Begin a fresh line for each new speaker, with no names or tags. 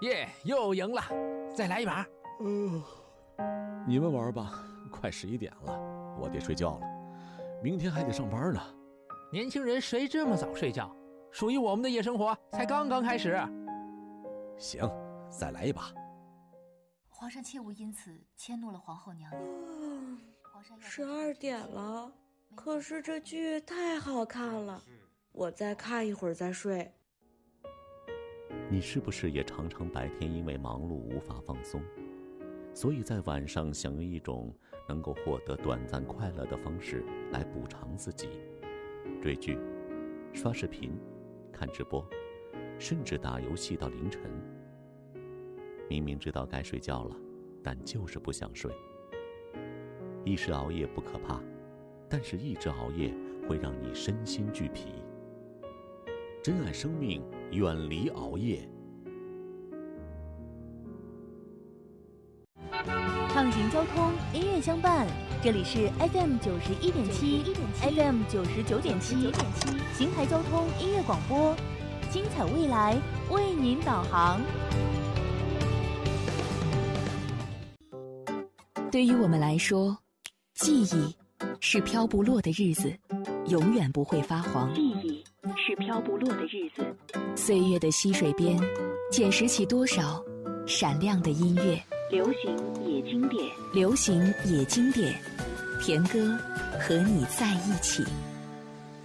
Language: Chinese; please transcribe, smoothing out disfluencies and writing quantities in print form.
耶，又赢了，再来一把。
你们玩吧，快11点了，我得睡觉了，明天还得上班呢。
年轻人谁这么早睡觉？属于我们的夜生活才刚刚开始。
行，再来一把。
皇上切勿因此迁怒了皇后娘娘。
12点了，可是这剧太好看了，我再看一会儿再睡。
你是不是也常常白天因为忙碌无法放松，所以在晚上想用一种能够获得短暂快乐的方式来补偿自己？追剧、刷视频、看直播，甚至打游戏到凌晨。明明知道该睡觉了，但就是不想睡。一时熬夜不可怕，但是一直熬夜会让你身心俱疲。珍爱生命，远离熬夜。
畅行交通，音乐相伴，这里是 FM 91.7 FM 99.7邢台交通音乐广播，精彩未来为您导航。
对于我们来说，记忆是飘不落的日子，永远不会发黄。记忆是飘不落的日子，岁月的溪水边，捡拾起多少闪亮的音乐。流行也经典，流行也经典，田歌和你在一起。